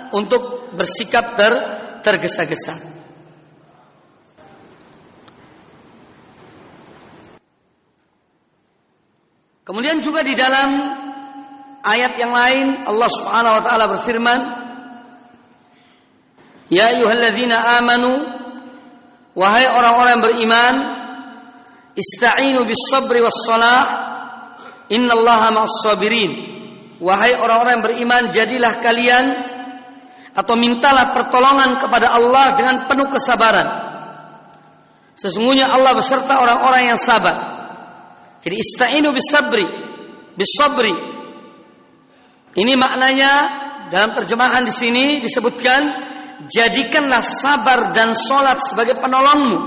untuk bersikap tergesa-gesa. Kemudian juga di dalam ayat yang lain Allah Subhanahu wa taala berfirman, "Ya ayyuhalladzina amanu, wahai orang-orang yang beriman, ista'inu bis-sabri was-shalah, innallaha ma'as-sabirin." Wahai orang-orang yang beriman, jadilah kalian atau mintalah pertolongan kepada Allah dengan penuh kesabaran. Sesungguhnya Allah beserta orang-orang yang sabar. Jadi ista'inu bis-sabri. Ini maknanya dalam terjemahan di sini disebutkan, jadikanlah sabar dan sholat sebagai penolongmu.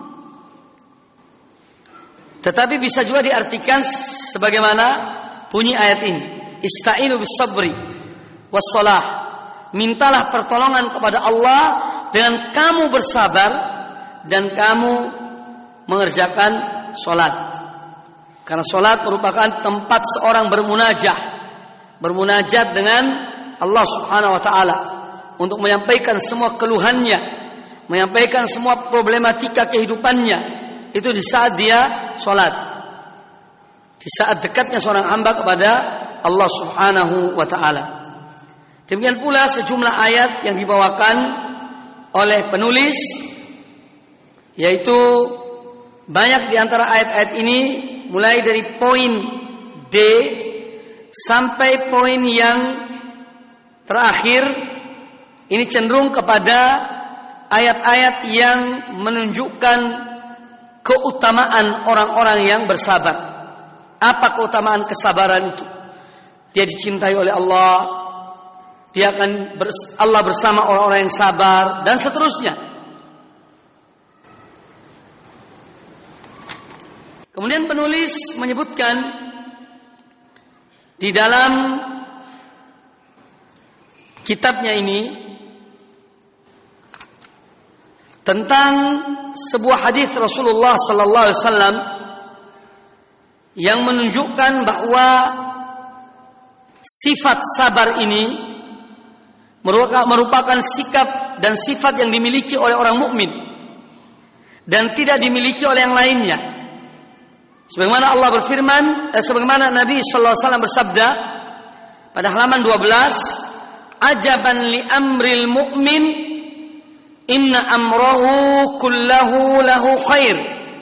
Tetapi bisa juga diartikan sebagaimana bunyi ayat ini. Ista'inu bis-sabri was-shalah. Mintalah pertolongan kepada Allah dengan kamu bersabar dan kamu mengerjakan sholat. Karena sholat merupakan tempat seorang bermunajat dengan Allah Subhanahu wa taala untuk menyampaikan semua keluhannya, menyampaikan semua problematika kehidupannya. Itu di saat dia sholat, di saat dekatnya seorang hamba kepada Allah Subhanahu wa taala. Demikian pula sejumlah ayat yang dibawakan oleh penulis, yaitu banyak di antara ayat-ayat ini mulai dari poin D sampai poin yang terakhir ini cenderung kepada ayat-ayat yang menunjukkan keutamaan orang-orang yang bersabar. Apa keutamaan kesabaran itu? Dia dicintai oleh Allah, dia akan Allah bersama orang-orang yang sabar, dan seterusnya. Kemudian penulis menyebutkan di dalam kitabnya ini tentang sebuah hadis Rasulullah sallallahu alaihi wasallam yang menunjukkan bahwa sifat sabar ini merupakan sikap dan sifat yang dimiliki oleh orang mukmin dan tidak dimiliki oleh yang lainnya. Sebagaimana Allah berfirman, sebagaimana Nabi sallallahu alaihi wasallam bersabda pada halaman 12, "Ajaban li amril mu'min, inna amrahu kullahu lahu khair,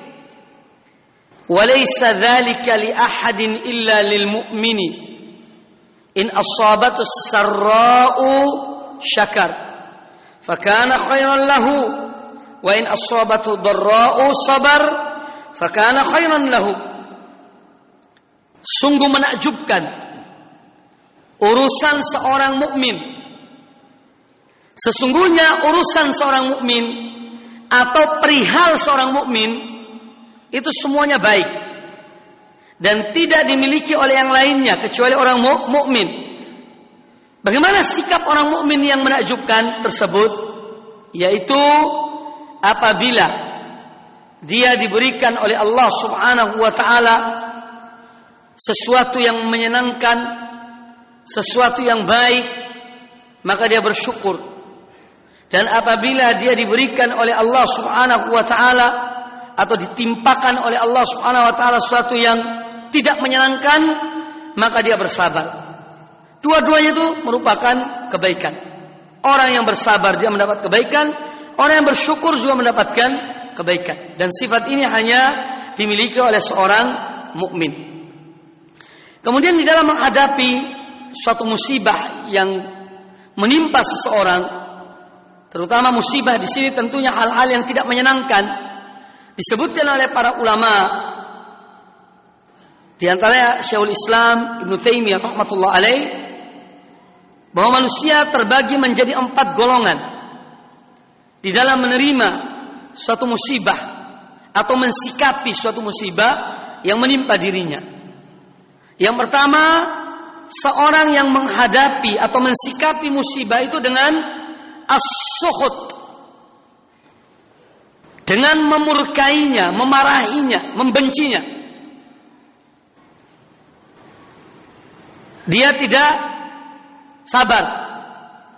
wa laysa dzalika li ahadin illa lil mu'mini. In asabatu sarra'u syakar, fakana khairan lahu, wa in asabatu dharra'u sabar, fakana khairan lahu." Sungguh menakjubkan urusan seorang mukmin. Sesungguhnya urusan seorang mukmin atau perihal seorang mukmin itu semuanya baik dan tidak dimiliki oleh yang lainnya kecuali orang mukmin. Bagaimana sikap orang mukmin yang menakjubkan tersebut? Yaitu apabila dia diberikan oleh Allah Subhanahu wa taala sesuatu yang menyenangkan, sesuatu yang baik, maka dia bersyukur. Dan apabila dia diberikan oleh Allah Subhanahu wa taala atau ditimpakan oleh Allah Subhanahu wa taala sesuatu yang tidak menyenangkan, maka dia bersabar. Dua-duanya itu merupakan kebaikan. Orang yang bersabar dia mendapat kebaikan, orang yang bersyukur juga mendapatkan kebaikan. Dan sifat ini hanya dimiliki oleh seorang mukmin. Kemudian di dalam menghadapi suatu musibah yang menimpa seseorang, terutama musibah di sini tentunya hal-hal yang tidak menyenangkan, disebutkan oleh para ulama, di antaranya Syekhul Islam Ibnu Taimiyah rahmatullah alaih, bahwa manusia terbagi menjadi 4 golongan di dalam menerima suatu musibah atau mensikapi suatu musibah yang menimpa dirinya. Yang pertama, seorang yang menghadapi atau mensikapi musibah itu dengan as-sukhut, dengan memurkainya, memarahinya, membencinya. Dia tidak sabar.